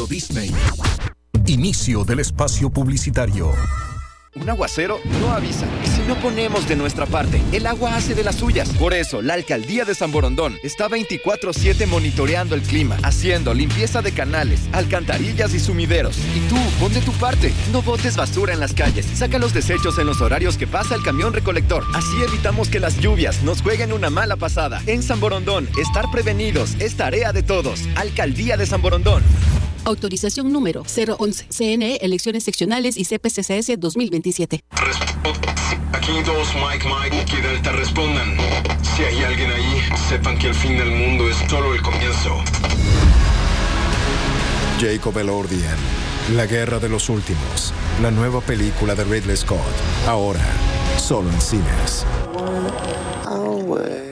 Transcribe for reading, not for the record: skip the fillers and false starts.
Disney. Inicio del espacio publicitario. Un aguacero no avisa. Y si no ponemos de nuestra parte, el agua hace de las suyas. Por eso, la Alcaldía de San Borondón está 24/7 monitoreando el clima, haciendo limpieza de canales, alcantarillas y sumideros. Y tú, pon de tu parte. No botes basura en las calles. Saca los desechos en los horarios que pasa el camión recolector. Así evitamos que las lluvias nos jueguen una mala pasada. En San Borondón, estar prevenidos es tarea de todos. Alcaldía de San Borondón. Autorización número 011. CNE, elecciones seccionales y CPCCS 2027. Aquí 2, Mike, que Delta respondan. Si hay alguien ahí, sepan que el fin del mundo es solo el comienzo. Jacob Elordian, La Guerra de los Últimos, la nueva película de Ridley Scott, ahora solo en cines. 1 hour.